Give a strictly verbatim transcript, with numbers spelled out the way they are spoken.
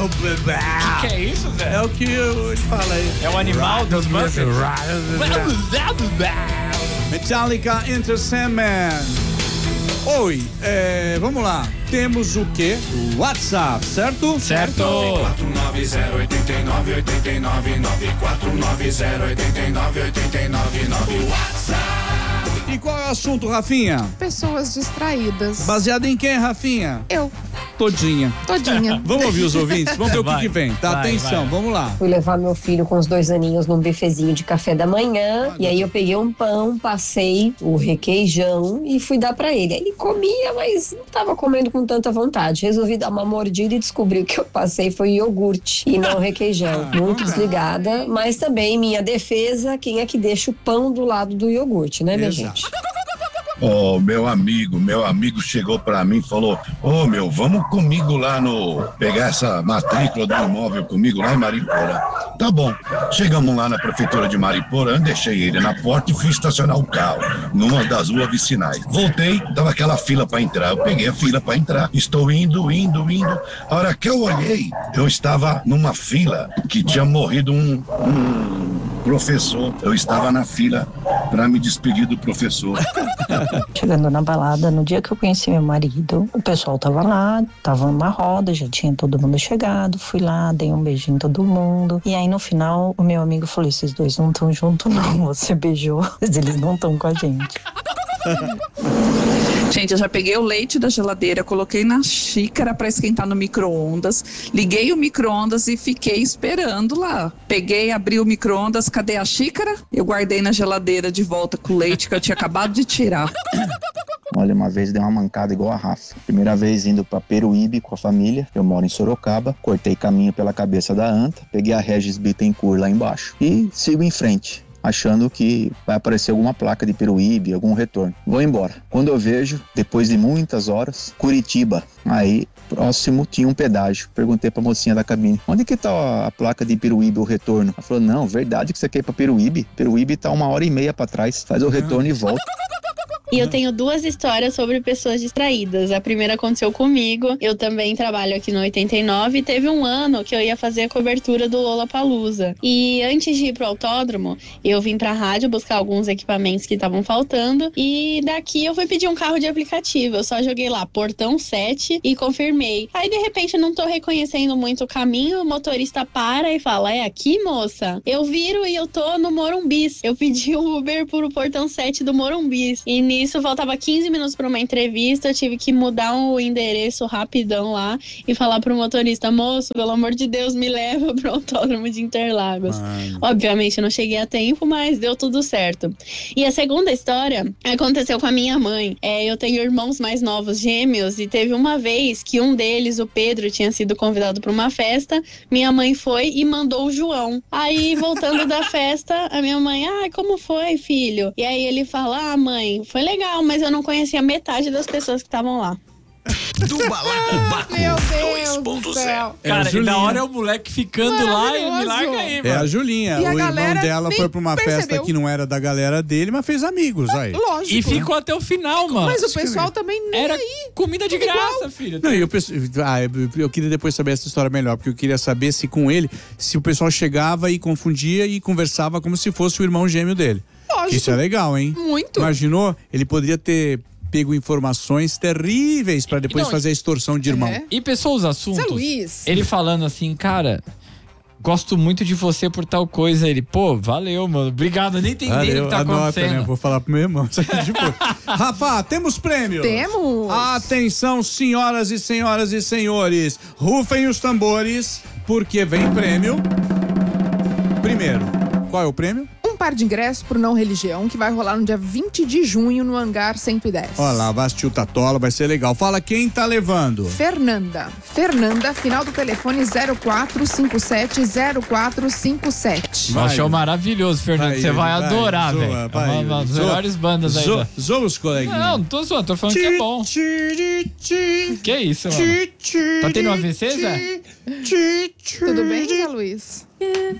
o... Que que é isso, Zé? É o que eu falo aí. É o animal dos Muppets? Metallica Enter Sandman. Oi, é, vamos lá. Temos o quê? O WhatsApp, certo? Certo. nove quatro nove zero oito nove oito nove nove quatro nove zero oito nove oito nove nove WhatsApp. E qual é o assunto, Rafinha? Pessoas distraídas. Baseado em quem, Rafinha? Eu, Todinha. todinha. Vamos ouvir os ouvintes? Vamos ver o que, Vai, que vem. Tá, vai, atenção, vai. vamos lá. Fui levar meu filho com os dois aninhos num bifezinho de café da manhã. E aí eu peguei um pão, passei o requeijão e fui dar pra ele. Ele comia, mas não tava comendo com tanta vontade. Resolvi dar uma mordida e descobri que o que eu passei foi iogurte e não requeijão. Muito desligada, mas também em minha defesa, quem é que deixa o pão do lado do iogurte, né, minha Exato. gente? Ô, meu amigo, meu amigo chegou pra mim e falou: Ô, meu, vamos comigo lá no... pegar essa matrícula do imóvel comigo lá em Mariporã. Tá bom. Chegamos lá na prefeitura de Mariporã, deixei ele na porta e fui estacionar o carro numa das ruas vicinais. Voltei, tava aquela fila pra entrar. Eu peguei a fila pra entrar. Estou indo, indo, indo. A hora que eu olhei, eu estava numa fila que tinha morrido um... um... professor. Eu estava na fila para me despedir do professor. Chegando na balada, no dia que eu conheci meu marido, o pessoal tava lá, tava numa roda, já tinha todo mundo chegado, fui lá, dei um beijinho em todo mundo. E aí no final, o meu amigo falou: esses dois não estão juntos não, você beijou, mas eles não estão com a gente. Gente, eu já peguei o leite da geladeira, coloquei na xícara para esquentar no micro-ondas, liguei o micro-ondas e fiquei esperando lá. Peguei, abri o micro-ondas, cadê a xícara? Eu guardei na geladeira de volta com o leite que eu tinha acabado de tirar. Olha, uma vez dei uma mancada igual a Rafa. Primeira vez indo pra Peruíbe com a família. Eu moro em Sorocaba. Cortei caminho pela cabeça da anta. Peguei a Regis Bittencourt lá embaixo. E sigo em frente, achando que vai aparecer alguma placa de Peruíbe, algum retorno. Vou embora. Quando eu vejo, depois de muitas horas, Curitiba. Aí, próximo, tinha um pedágio. Perguntei pra mocinha da cabine: onde que tá a placa de Peruíbe, o retorno? Ela falou: não, verdade que você quer ir pra Peruíbe? Peruíbe tá uma hora e meia pra trás. Faz o retorno e volta. E eu tenho duas histórias sobre pessoas distraídas. A primeira aconteceu comigo. Eu também trabalho aqui no oitenta e nove e teve um ano que eu ia fazer a cobertura do Lollapalooza. E antes de ir pro autódromo, eu vim pra rádio buscar alguns equipamentos que estavam faltando. E daqui eu fui pedir um carro de aplicativo. Eu só joguei lá, portão sete, e confirmei. Aí, de repente, eu não tô reconhecendo muito o caminho. O motorista para e fala: é aqui, moça? Eu viro e eu tô no Morumbis. Eu pedi o Uber pro portão sete do Morumbis. E nisso, faltava quinze minutos para uma entrevista, eu tive que mudar o endereço rapidão lá e falar pro motorista: moço, pelo amor de Deus, me leva pro autódromo de Interlagos. Mano. Obviamente, eu não cheguei a tempo, mas deu tudo certo. E a segunda história aconteceu com a minha mãe. É, eu tenho irmãos mais novos, gêmeos, e teve uma vez que um deles, o Pedro, tinha sido convidado para uma festa, minha mãe foi e mandou o João. Aí, voltando da festa, a minha mãe: ah, como foi, filho? E aí ele fala: ah, mãe, foi legal, mas eu não conhecia metade das pessoas que estavam lá. Do Balacobaco dois ponto zero. Cara, É e da hora é o moleque ficando lá e me larga aí, mano. É a Julinha. E a o irmão galera dela nem foi pra uma percebeu. festa que não era da galera dele, mas fez amigos aí. Lógico. E ficou até o final, mano. Mas o pessoal também nem Era aí. comida de Tudo graça, igual. filho. Não, e eu, penso- ah, eu, eu queria depois saber essa história melhor, porque eu queria saber se com ele, se o pessoal chegava e confundia e conversava como se fosse o irmão gêmeo dele. Lógico. Isso é legal, hein? Muito. Imaginou? Ele poderia ter pego informações terríveis pra depois Não, fazer a extorsão de irmão. É. E pessoal, os assuntos. Zé Luiz. Ele falando assim: cara, gosto muito de você por tal coisa. Ele: pô, valeu, mano. Obrigado, eu nem entendi o que tá anota, acontecendo. né? Vou falar pro meu irmão. Tipo, Rafa, temos prêmios. Temos. Atenção, senhoras e senhoras e senhores. Rufem os tambores, porque vem prêmio. Primeiro, qual é o prêmio? Um par de ingressos pro Não Religião, que vai rolar no dia vinte de junho no Hangar cento e dez. Olha lá, vai assistir o Tatola, vai ser legal. Fala quem tá levando. Fernanda. Fernanda, final do telefone zero quatro cinco sete zero quatro cinco sete. Um show maravilhoso, Fernando. Vai, Você vai, vai, adorar, zoa, velho. É vai, uma das zoa. melhores bandas aí. Zo, da- zoa os coleguinhas. Não, não tô zoando, tô falando que é bom. Que isso, mano? Tá tendo um A V C, Zé? Tudo bem, Zé Luiz?